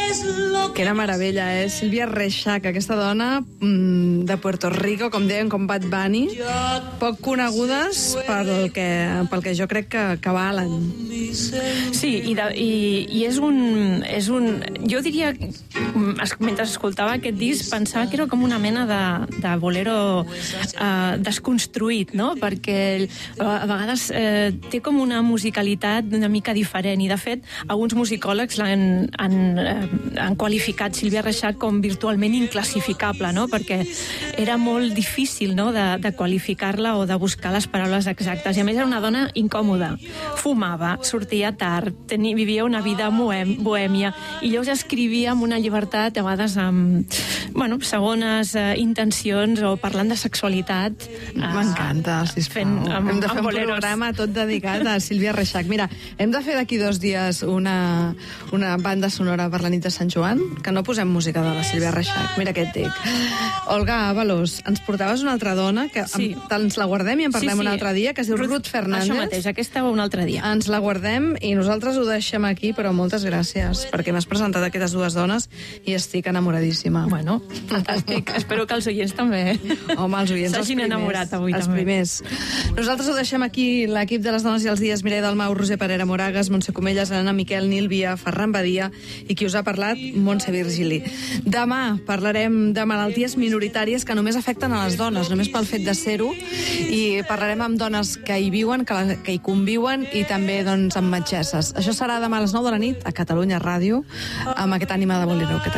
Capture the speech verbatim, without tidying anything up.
Quina meravella, eh? Sílvia Reixach, aquesta dona mmm, de Puerto Rico, com deien, com Bad Bunny, poc conegudes pel que, pel que jo crec que, que valen. Sí, i, de, i, i és, un, és un... Jo diria, mentre escoltava aquest disc, pensava que era com una mena de, de bolero eh, desconstruït, no? Perquè a vegades eh, té com una musicalitat una mica diferent, i de fet, alguns musicòlegs l'han han, han qualificat Sílvia Reixach com virtualment inclassificable, no? Perquè era molt difícil, no? de, de qualificar-la o de buscar les paraules exactes. I a més era una dona incòmoda. Fumava, sortia tard, tenia, vivia una vida bohem, bohèmia, i llavors escrivia amb una llibertat, a vegades amb bueno, segones eh, intencions o parlant de sexualitat. M'encanta, eh, sisplau. Fent, amb, hem de fer un boleros. programa tot dedicat a Sílvia Reixach. Mira, hem de fer d'aquí dos dies una, una banda sonora per la nit de Sant Joan, que no posem música de la Sílvia Reixach. Mira què et dic. Olga Ábalos, ens portaves una altra dona, que sí. ens la guardem i en parlem sí, sí. un altre dia, que es diu Ruth, Ruth Fernández. Això mateix, aquesta un altre dia. Ens la guardem i nosaltres ho deixem aquí, però moltes gràcies, perquè m'has presentat aquestes dues dones i estic enamoradíssima. Bueno, fantàstic. Espero que els oients també. Home, els oients s'hagin enamorat avui els també. Primers. Nosaltres ho deixem aquí, l'equip de les dones i els dies, Mireia Dalmau, Roser Parera Moragas, Montse Comelles, Elena Miquel, Nil Via, Ferran Badia i qui us ha parlat, Montse Virgili. Demà parlarem de malalties minoritàries que només afecten a les dones, només pel fet de ser-ho, i parlarem amb dones que hi viuen, que, la, que hi conviuen, i també doncs, amb metgesses. Això serà demà a les nou de la nit a Catalunya Ràdio, amb aquest ànima de bolero que tenim.